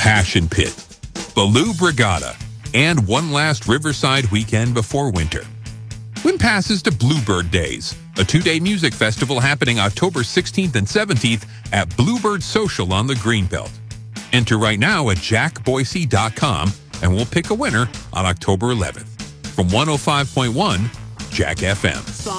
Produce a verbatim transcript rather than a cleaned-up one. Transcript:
Passion Pit, Baloo Brigada, and one last Riverside weekend before winter. Win passes to Bluebird Days, a two-day music festival happening October sixteenth and seventeenth at Bluebird Social on the Greenbelt. Enter right now at jack boise dot com and we'll pick a winner on October eleventh. From one oh five point one, Jack F M.